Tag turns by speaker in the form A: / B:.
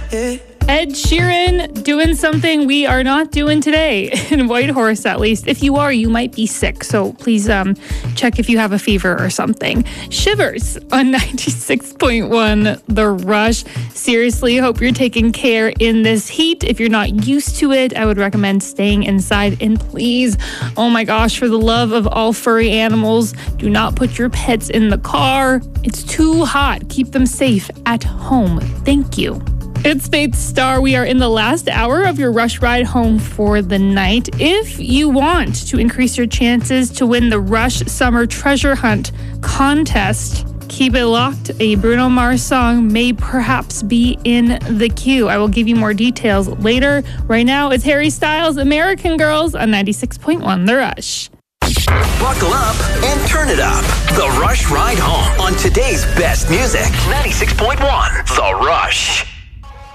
A: Ed Sheeran doing something we are not doing today in Whitehorse, at least. If you are, you might be sick. So please check if you have a fever or something. Shivers on 96.1 The Rush. Seriously, hope you're taking care in this heat. If you're not used to it, I would recommend staying inside. And please, oh my gosh, for the love of all furry animals, do not put your pets in the car. It's too hot. Keep them safe at home. Thank you. It's Faith Star. We are in the last hour of your Rush ride home for the night. If you want to increase your chances to win the Rush Summer Treasure Hunt contest, keep it locked. A Bruno Mars song may perhaps be in the queue. I will give you more details later. Right now, it's Harry Styles' American Girls on 96.1 The Rush.
B: Buckle up and turn it up. The Rush Ride Home on today's best music. 96.1 The Rush.